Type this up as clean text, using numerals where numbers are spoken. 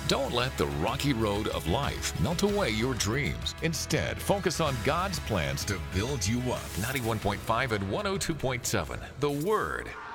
Don't let the rocky road of life melt away your dreams. Instead, focus on God's plans to build you up. 91.5 and 102.7, The Word.